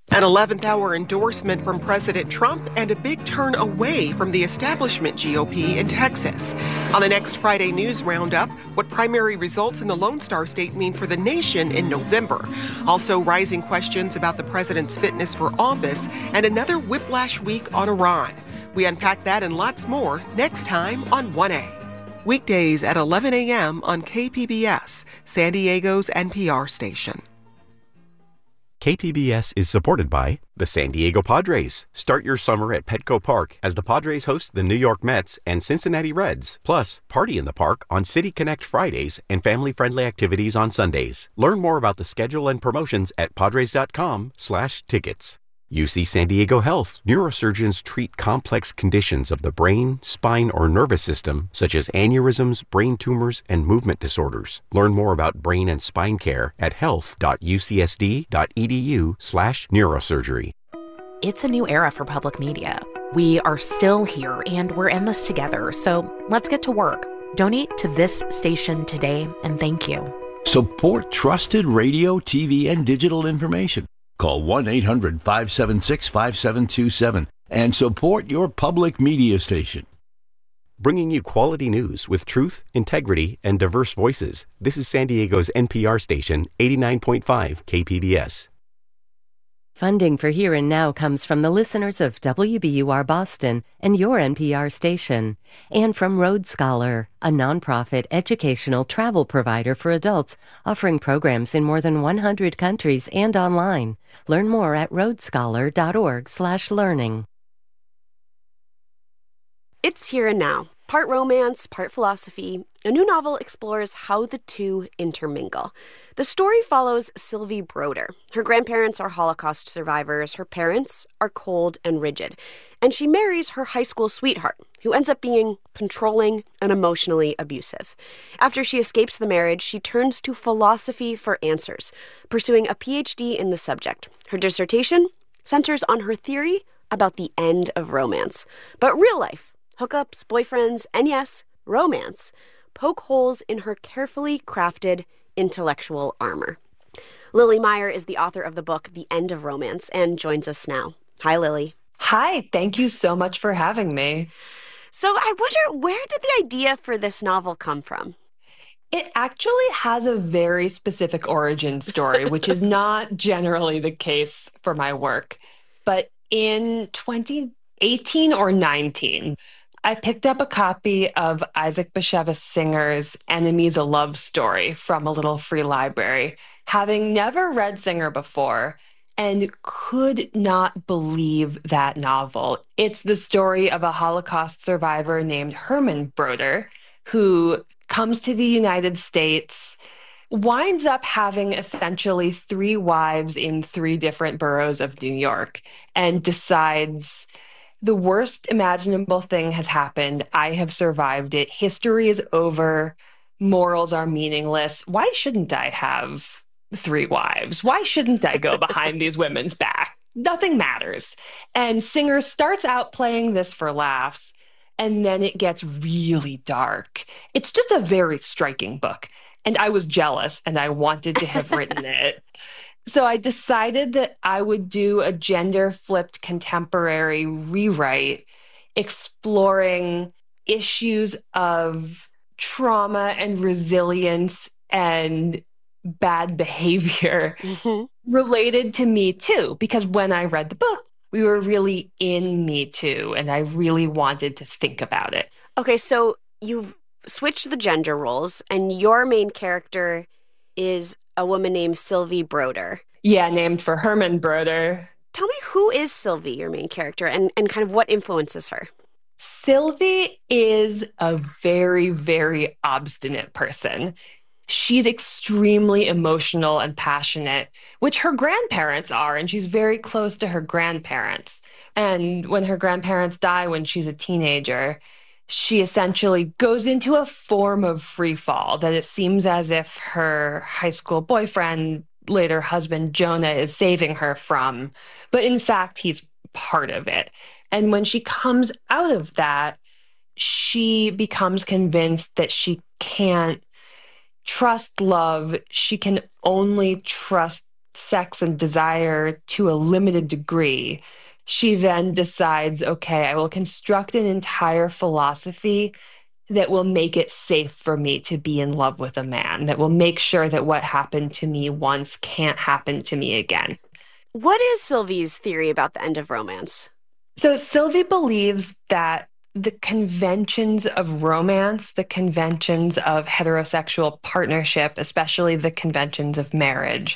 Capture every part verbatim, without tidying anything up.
An eleventh hour endorsement from President Trump and a big turn away from the establishment G O P in Texas. On the next Friday News Roundup, what primary results in the Lone Star State mean for the nation in November. Also, rising questions about the president's fitness for office and another whiplash week on Iran. We unpack that and lots more next time on one A. Weekdays at eleven a.m. on K P B S, San Diego's N P R station. K P B S is supported by the San Diego Padres. Start your summer at Petco Park as the Padres host the New York Mets and Cincinnati Reds. Plus, party in the park on City Connect Fridays and family-friendly activities on Sundays. Learn more about the schedule and promotions at padres.com slash tickets. U C San Diego Health. Neurosurgeons treat complex conditions of the brain, spine, or nervous system, such as aneurysms, brain tumors, and movement disorders. Learn more about brain and spine care at health.ucsd.edu slash neurosurgery. It's a new era for public media. We are still here, and we're in this together, so let's get to work. Donate to this station today, and thank you. Support trusted radio, T V, and digital information. Call one eight hundred five seven six five seven two seven and support your public media station. Bringing you quality news with truth, integrity, and diverse voices. This is San Diego's N P R station, eighty-nine point five K P B S. Funding for Here and Now comes from the listeners of W B U R Boston and your N P R station, and from Road Scholar, a nonprofit educational travel provider for adults offering programs in more than one hundred countries and online. Learn more at roadscholar.org slash learning. It's Here and Now. Part romance, part philosophy. A new novel explores how the two intermingle. The story follows Sylvie Broder. Her grandparents are Holocaust survivors. Her parents are cold and rigid. And she marries her high school sweetheart, who ends up being controlling and emotionally abusive. After she escapes the marriage, she turns to philosophy for answers, pursuing a P H D in the subject. Her dissertation centers on her theory about the end of romance. But real life, hookups, boyfriends, and yes, romance, poke holes in her carefully crafted intellectual armor. Lily Meyer is the author of the book The End of Romance and joins us now. Hi, Lily. Hi, thank you so much for having me. So I wonder, where did the idea for this novel come from? It actually has a very specific origin story, which is not generally the case for my work. But in twenty eighteen or nineteen, I picked up a copy of Isaac Bashevis Singer's Enemies: A Love Story from a little free library, having never read Singer before, and could not believe that novel. It's the story of a Holocaust survivor named Herman Broder, who comes to the United States, winds up having essentially three wives in three different boroughs of New York, and decides the worst imaginable thing has happened. I have survived it. History is over. Morals are meaningless. Why shouldn't I have three wives? Why shouldn't I go behind these women's back? Nothing matters. And Singer starts out playing this for laughs, and then it gets really dark. It's just a very striking book. And I was jealous, and I wanted to have written it. So I decided that I would do a gender-flipped contemporary rewrite exploring issues of trauma and resilience and bad behavior mm-hmm. related to Me Too. Because when I read the book, we were really in Me Too, and I really wanted to think about it. Okay, so you've switched the gender roles, and your main character is a woman named Sylvie Broder. Yeah, named for Herman Broder. Tell me, who is Sylvie, your main character, and, and kind of what influences her? Sylvie is a very, very obstinate person. She's extremely emotional and passionate, which her grandparents are, and she's very close to her grandparents. And when her grandparents die when she's a teenager, she essentially goes into a form of free fall that it seems as if her high school boyfriend, later husband Jonah, is saving her from. But in fact, he's part of it. And when she comes out of that, she becomes convinced that she can't trust love. She can only trust sex and desire to a limited degree, she then decides, okay, I will construct an entire philosophy that will make it safe for me to be in love with a man, that will make sure that what happened to me once can't happen to me again. What is Sylvie's theory about the end of romance? So Sylvie believes that the conventions of romance, the conventions of heterosexual partnership, especially the conventions of marriage,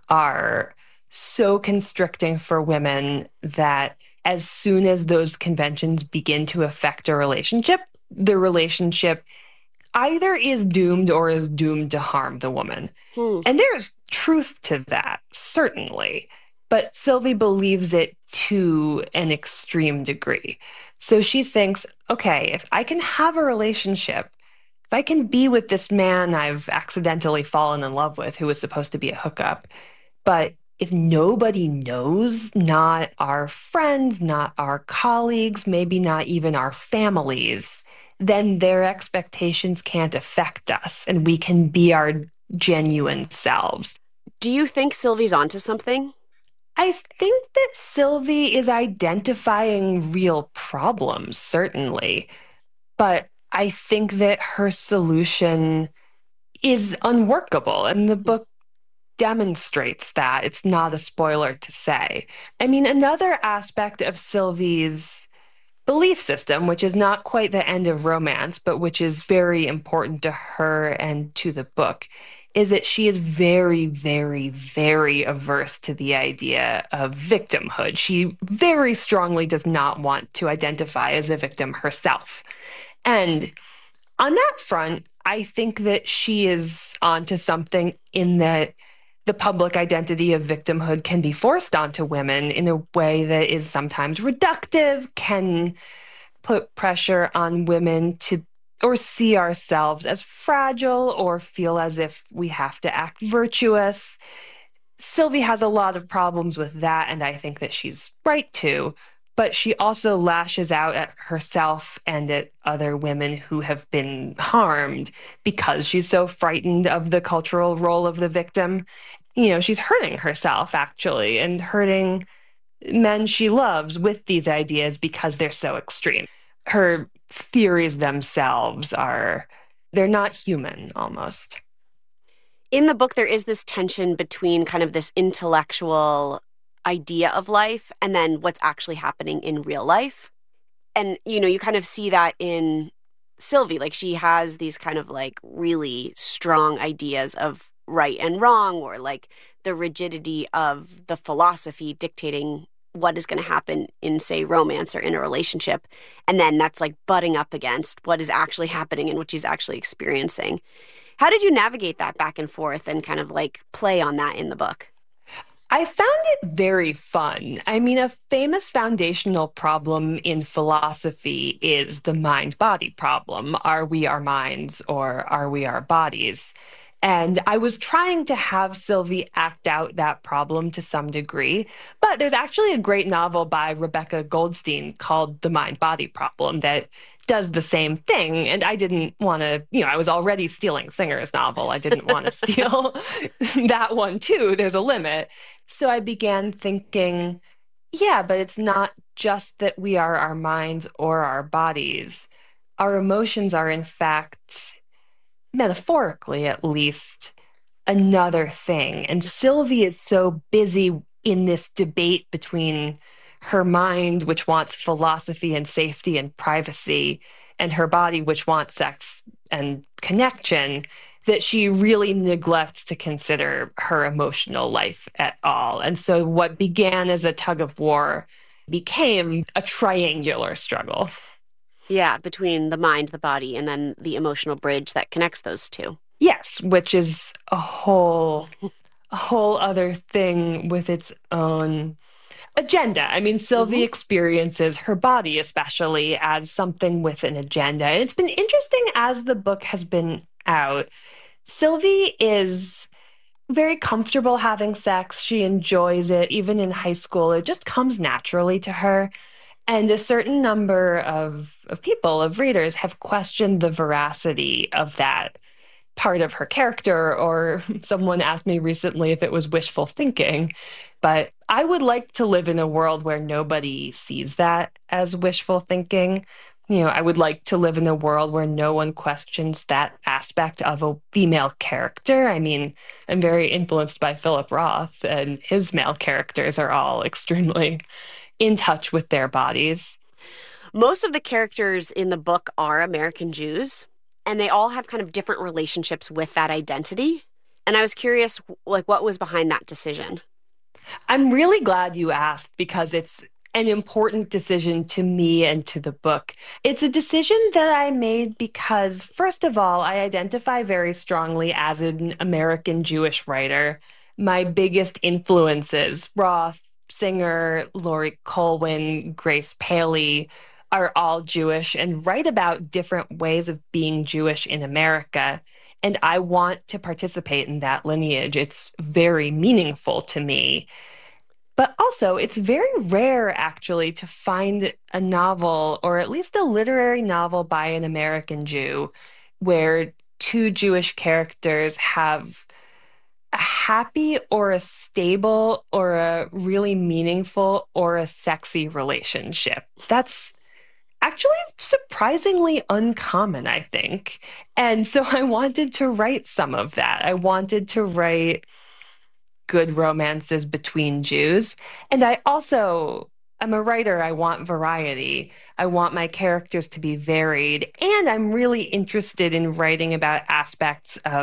are so constricting for women that as soon as those conventions begin to affect a relationship, the relationship either is doomed or is doomed to harm the woman. Hmm. And there's truth to that, certainly. But Sylvie believes it to an extreme degree. So she thinks, okay, if I can have a relationship, if I can be with this man I've accidentally fallen in love with, who was supposed to be a hookup, but if nobody knows, not our friends, not our colleagues, maybe not even our families, then their expectations can't affect us and we can be our genuine selves. Do you think Sylvie's onto something? I think that Sylvie is identifying real problems, certainly. But I think that her solution is unworkable. And the book demonstrates that. It's not a spoiler to say. I mean, another aspect of Sylvie's belief system, which is not quite the end of romance, but which is very important to her and to the book, is that she is very, very, very averse to the idea of victimhood. She very strongly does not want to identify as a victim herself. And on that front, I think that she is onto something in that the public identity of victimhood can be forced onto women in a way that is sometimes reductive, can put pressure on women to or see ourselves as fragile or feel as if we have to act virtuous. Sylvie has a lot of problems with that, and I think that she's right to, but she also lashes out at herself and at other women who have been harmed because she's so frightened of the cultural role of the victim. You know, she's hurting herself, actually, and hurting men she loves with these ideas because they're so extreme. Her theories themselves are, they're not human, almost. In the book, there is this tension between kind of this intellectual idea of life and then what's actually happening in real life. And, you know, you kind of see that in Sylvie. Like, she has these kind of, like, really strong ideas of right and wrong, or, like, the rigidity of the philosophy dictating what is going to happen in, say, romance or in a relationship. And then that's like butting up against what is actually happening and what she's actually experiencing. How did you navigate that back and forth and kind of like play on that in the book? I found it very fun. I mean, a famous foundational problem in philosophy is the mind-body problem. Are we our minds or are we our bodies? And I was trying to have Sylvie act out that problem to some degree. But there's actually a great novel by Rebecca Goldstein called The Mind-Body Problem that does the same thing. And I didn't want to, you know, I was already stealing Singer's novel. I didn't want to steal that one too. There's a limit. So I began thinking, yeah, but it's not just that we are our minds or our bodies. Our emotions are, in fact, metaphorically at least, another thing. And Sylvie is so busy in this debate between her mind, which wants philosophy and safety and privacy, and her body, which wants sex and connection, that she really neglects to consider her emotional life at all. And so what began as a tug of war became a triangular struggle. Yeah, between the mind, the body, and then the emotional bridge that connects those two. Yes, which is a whole, a whole other thing with its own agenda. I mean, Sylvie mm-hmm. experiences her body, especially, as something with an agenda. And it's been interesting as the book has been out. Sylvie is very comfortable having sex. She enjoys it. Even in high school, it just comes naturally to her. And a certain number of, of people, of readers, have questioned the veracity of that part of her character, or someone asked me recently if it was wishful thinking. But I would like to live in a world where nobody sees that as wishful thinking. You know, I would like to live in a world where no one questions that aspect of a female character. I mean, I'm very influenced by Philip Roth, and his male characters are all extremely in touch with their bodies. Most of the characters in the book are American Jews, and they all have kind of different relationships with that identity. And I was curious, like, what was behind that decision? I'm really glad you asked, because it's an important decision to me and to the book. It's a decision that I made because, first of all, I identify very strongly as an American Jewish writer. My biggest influences, Roth, Singer, Laurie Colwin, Grace Paley, are all Jewish and write about different ways of being Jewish in America. And I want to participate in that lineage. It's very meaningful to me. But also, it's very rare, actually, to find a novel, or at least a literary novel by an American Jew, where two Jewish characters have a happy or a stable or a really meaningful or a sexy relationship. That's actually surprisingly uncommon, I think. And so I wanted to write some of that. I wanted to write good romances between Jews. And I also, I'm a writer, I want variety. I want my characters to be varied. And I'm really interested in writing about aspects of